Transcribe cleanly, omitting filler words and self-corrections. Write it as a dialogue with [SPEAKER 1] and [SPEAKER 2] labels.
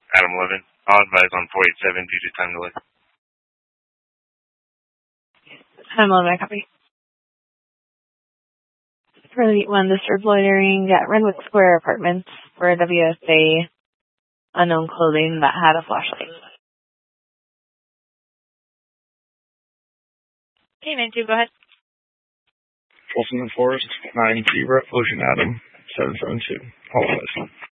[SPEAKER 1] Adam 11. I'll advise on 487 due to time delay.
[SPEAKER 2] Adam 11, I copy. For the 1, disturbed loitering at Renwick Square Apartments for WSA unknown clothing that had a flashlight.
[SPEAKER 3] Okay, 9-2, go ahead.
[SPEAKER 4] Folsom and Forest, 9-0, Ocean Adam, 772. All eyes.